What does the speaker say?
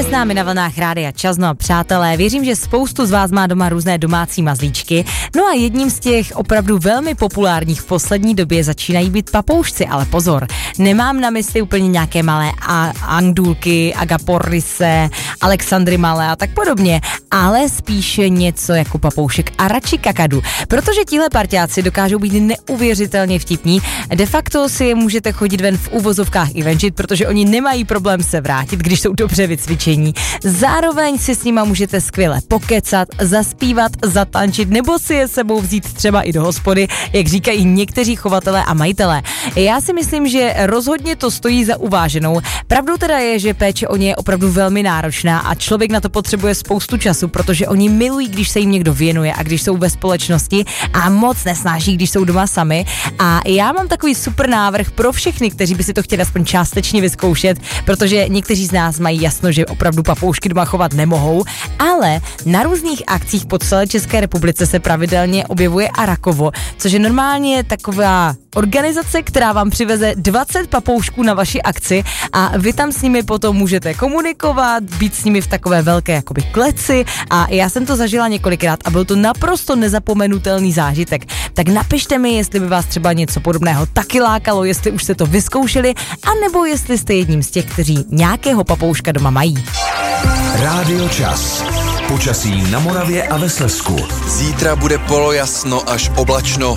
Jste s námi na vlnách Rádia Čas, no a přátelé, věřím, že spoustu z vás má doma různé domácí mazlíčky. No a jedním z těch opravdu velmi populárních v poslední době začínají být papoušci, ale pozor, nemám na mysli úplně nějaké malé Andulky, Agaporise, Alexandry malé a tak podobně, ale spíše něco jako papoušek Arači Kakadu, protože tihle parťáci dokážou být neuvěřitelně vtipní. De facto si je můžete chodit ven v uvozovkách i venčit, protože oni nemají problém se vrátit, když jsou dobře vycvičení. Zároveň si s nima můžete skvěle pokecat, zaspívat, zatančit nebo si je sebou vzít třeba i do hospody, jak říkají někteří chovatelé a majitelé. Já si myslím, že rozhodně to stojí za uváženou. Pravdou teda je, že péče o ně je opravdu velmi náročná a člověk na to potřebuje spoustu času, protože oni milují, když se jim někdo věnuje a když jsou ve společnosti a moc nesnáší, když jsou doma sami. A já mám takový super návrh pro všechny, kteří by si to chtěli aspoň částečně vyzkoušet, protože někteří z nás mají jasno, že opravdu papoušky doma chovat nemohou, ale na různých akcích po celé České republice se pravidelně objevuje Arakovo, což je normálně taková organizace, která vám přiveze 20 papoušků na vaši akci a vy tam s nimi potom můžete komunikovat, být s nimi v takové velké jakoby kleci a já jsem to zažila několikrát a byl to naprosto nezapomenutelný zážitek. Tak napište mi, jestli by vás třeba něco podobného taky lákalo, jestli už jste to vyzkoušeli, anebo jestli jste jedním z těch, kteří nějakého papouška doma mají. Rádio Čas. Počasí na Moravě a ve Slezsku. Zítra bude polojasno až oblačno.